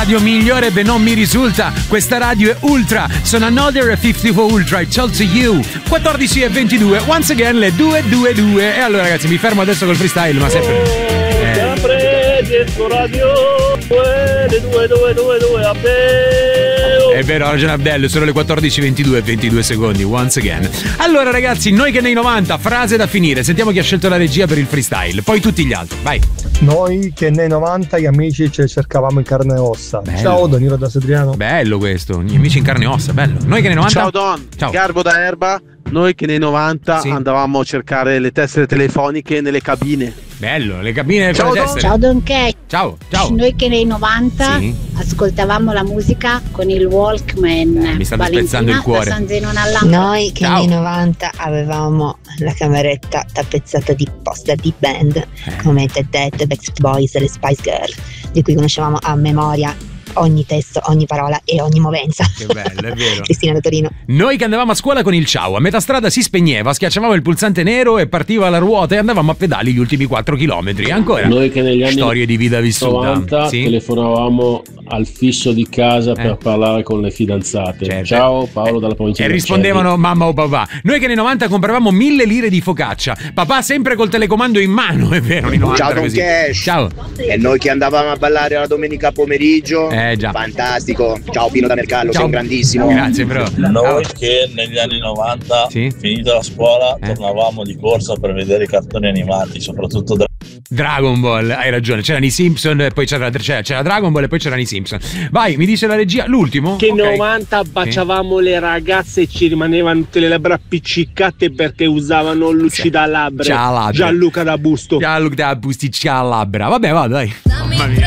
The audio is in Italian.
radio migliore, beh non mi risulta. Questa radio è Ultra. Sono Another 54 Ultra, I told to you. 14:22, once again le 222. E allora ragazzi, mi fermo adesso col freestyle, ma sempre dietro radio le 222 a È vero, ha ragione Abdel, sono le 14:22 e 22 secondi, once again. Allora ragazzi, noi che nei 90, frase da finire. Sentiamo chi ha scelto la regia per il freestyle, poi tutti gli altri, vai. Noi che nei 90 gli amici ci cercavamo in carne e ossa. Bello. Ciao Donino da Sedriano. Bello questo, gli amici in carne e ossa, bello. Noi che nei 90. Ciao Don, ciao. Garbo da Erba. Noi che nei 90 sì, andavamo a cercare le tessere telefoniche nelle cabine. Bello, le cabine ciao per le tessere. Ciao Don Cat. Ciao, ciao. Noi che nei 90 sì, ascoltavamo la musica con il Walkman. Mi stanno spezzando il cuore. Da San Zenone alla Noi che ciao, nei 90 avevamo la cameretta tappezzata di poster di band come Ted Dead, Backstreet Boys e le Spice Girl, di cui conoscevamo a memoria ogni testo, ogni parola e ogni movenza. Che bello, è vero. Cristina da Torino. Noi che andavamo a scuola con il ciao, a metà strada si spegneva, schiacciavamo il pulsante nero e partiva la ruota e andavamo a pedali gli ultimi 4 chilometri. Ancora noi che negli anni storie di vita vissuta 90 sì, telefonavamo al fisso di casa per parlare con le fidanzate. Certo. Ciao, Paolo dalla provincia e di rispondevano mamma o papà. Noi che nei 90 compravamo 1000 lire di focaccia, papà sempre col telecomando in mano, è vero, nei 90 ciao Don così. Cash. Ciao. E noi che andavamo a ballare la domenica pomeriggio, già, fantastico. Ciao Pino da Mercallo, sei un grandissimo. Grazie bro. Noi che negli anni 90 finita la scuola tornavamo di corsa per vedere i cartoni animati, soprattutto Dragon Ball, hai ragione, c'erano i Simpson e poi c'era Dragon Ball e poi c'erano i Simpson. Vai, mi dice la regia, l'ultimo? Che okay, 90 baciavamo le ragazze e ci rimanevano tutte le labbra appiccicate perché usavano Lucida Labbra. Ciao, Gianluca da Busto. Gianluca da Busti, ciao labbra. Vabbè, vado, dai. Mamma mia.